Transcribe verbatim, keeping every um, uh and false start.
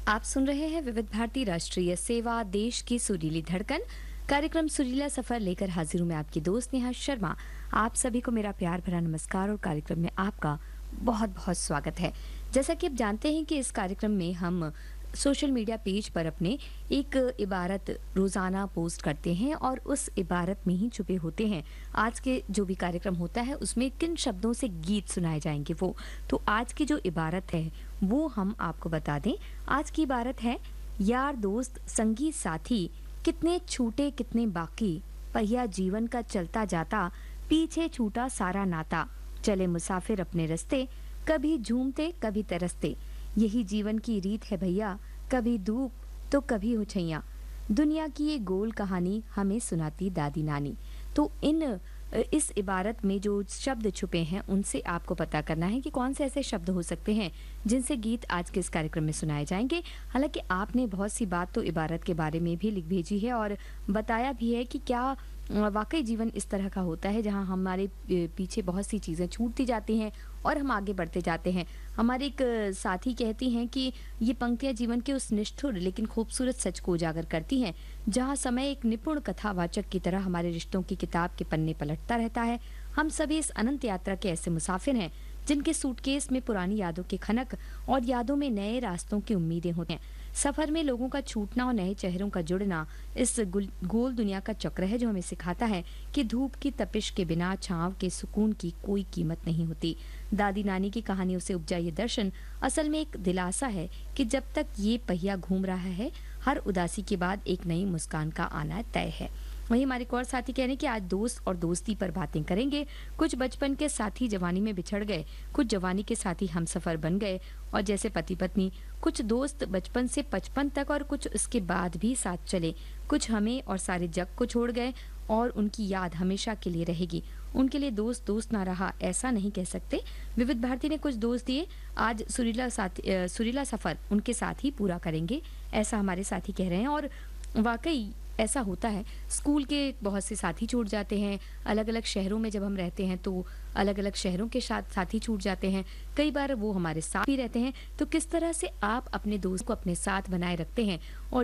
आप सुन रहे हैं विविध भारती राष्ट्रीय सेवा देश की सुरीली धड़कन। कार्यक्रम सुरीला सफर लेकर हाजिर हूं मैं आपकी दोस्त नेहा शर्मा। आप सभी को मेरा प्यार भरा नमस्कार और कार्यक्रम में आपका बहुत बहुत स्वागत है। जैसा कि आप जानते हैं कि इस कार्यक्रम में हम सोशल मीडिया पेज पर अपने एक इबारत रोजाना पोस्ट करते हैं और उस इबारत में ही छुपे होते हैं आज के जो भी कार्यक्रम होता है उसमें किन शब्दों से गीत सुनाए जाएंगे वो। तो आज की जो इबारत है वो हम आपको बता दें। आज की इबारत है यार दोस्त संगी साथी कितने छूटे कितने बाकी, पहिया जीवन का चलता जाता पीछे छूटा सारा नाता, चले मुसाफिर अपने रास्ते कभी झूमते कभी तरसते, यही जीवन की रीत है भैया, कभी धूप तो कभी उछैया, दुनिया की ये गोल कहानी हमें सुनाती दादी नानी। तो इन इस इबारत में जो शब्द छुपे हैं उनसे आपको पता करना है कि कौन से ऐसे शब्द हो सकते हैं जिनसे गीत आज के इस कार्यक्रम में सुनाए जाएंगे। हालांकि आपने बहुत सी बात तो इबारत के बारे में भी लिख भेजी है और बताया भी है कि क्या वाकई जीवन इस तरह का होता है जहां हमारे पीछे बहुत सी चीज़ें छूटती जाती हैं और हम आगे बढ़ते जाते हैं। हमारे एक साथी कहती हैं कि ये पंक्तियां जीवन के उस निष्ठुर लेकिन खूबसूरत सच को उजागर करती हैं जहां समय एक निपुण कथावाचक की तरह हमारे रिश्तों की किताब के पन्ने पलटता रहता है। हम सभी इस अनंत यात्रा के ऐसे मुसाफिर हैं जिनके सूटकेस में पुरानी यादों के खनक और यादों में नए रास्तों की उम्मीदें होती हैं। सफर में लोगों का छूटना और नए चेहरों का जुड़ना इस गोल दुनिया का चक्र है जो हमें सिखाता है कि धूप की तपिश के बिना छांव के सुकून की कोई कीमत नहीं होती। दादी नानी की कहानियों से उपजा ये दर्शन असल में एक दिलासा है कि जब तक ये पहिया घूम रहा है हर उदासी के बाद एक नई मुस्कान का आना तय है। वहीं हमारे एक और साथी कह रहे हैं कि आज दोस्त और दोस्ती पर बातें करेंगे। कुछ बचपन के साथी जवानी में बिछड़ गए, कुछ जवानी के साथी हम सफर बन गए और जैसे पति पत्नी, कुछ दोस्त बचपन से पचपन तक और कुछ उसके बाद भी साथ चले, कुछ हमें और सारे जग को छोड़ गए और उनकी याद हमेशा के लिए रहेगी। उनके लिए दोस्त दोस्त ना रहा ऐसा नहीं कह सकते। विविध भारती ने कुछ दोस्त दिए, आज सुरीला साथी सुरीला सफर उनके साथ ही पूरा करेंगे ऐसा हमारे साथी कह रहे हैं। और वाकई ऐसा होता है, स्कूल के बहुत से साथी छूट जाते हैं, अलग अलग शहरों में जब हम रहते हैं तो अलग अलग शहरों के साथ साथी छूट जाते हैं, कई बार वो हमारे साथ भी रहते हैं। तो किस तरह से आप अपने दोस्त को अपने साथ बनाए रखते हैं और